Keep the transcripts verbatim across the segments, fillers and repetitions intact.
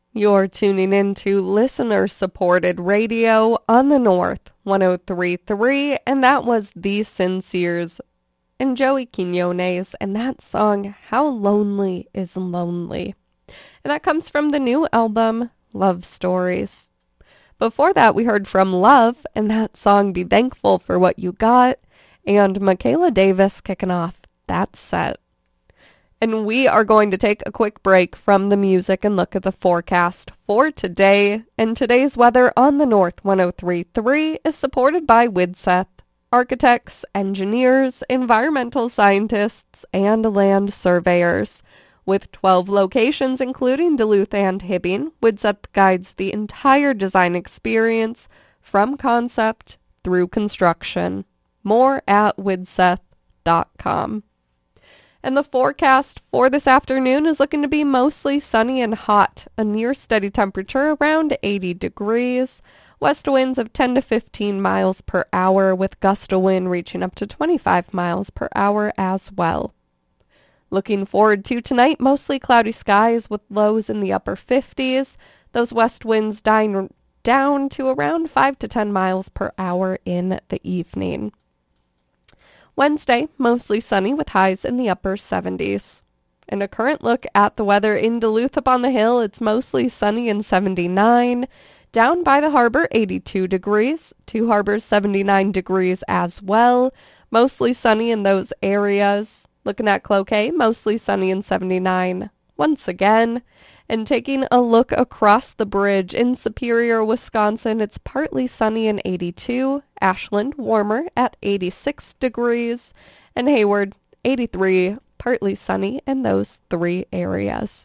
You're tuning in to listener-supported radio on the North, one oh three point three, and that was The Sinceres and Joey Quinones, and that song, How Lonely is Lonely. And that comes from the new album, Love Stories. Before that, we heard from Love, and that song, Be Thankful for What You Got, and Michaela Davis kicking off that set. And we are going to take a quick break from the music and look at the forecast for today. And today's weather on the North one oh three point three is supported by Widseth, architects, engineers, environmental scientists, and land surveyors. With twelve locations, including Duluth and Hibbing, Widseth guides the entire design experience from concept through construction. More at widseth dot com. And the forecast for this afternoon is looking to be mostly sunny and hot, a near steady temperature around eighty degrees, west winds of ten to fifteen miles per hour, with gust of wind reaching up to twenty-five miles per hour as well. Looking forward to tonight, mostly cloudy skies with lows in the upper fifties, those west winds dying down to around five to ten miles per hour in the evening. Wednesday, mostly sunny with highs in the upper seventies. And a current look at the weather in Duluth upon the hill, it's mostly sunny and seventy-nine. Down by the harbor, eighty-two degrees. Two Harbors, seventy-nine degrees as well. Mostly sunny in those areas. Looking at Cloquet, mostly sunny and seventy-nine once again. And taking a look across the bridge in Superior, Wisconsin, it's partly sunny and eighty-two. Ashland, warmer at eighty-six degrees. And Hayward, eighty-three, partly sunny in those three areas.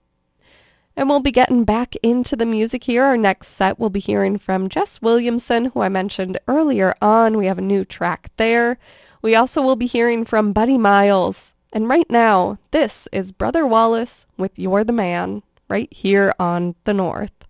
And we'll be getting back into the music here. Our next set, we'll be hearing from Jess Williamson, who I mentioned earlier on. We have a new track there. We also will be hearing from Buddy Miles. And right now, this is Brother Wallace with You're the Man, right here on the North.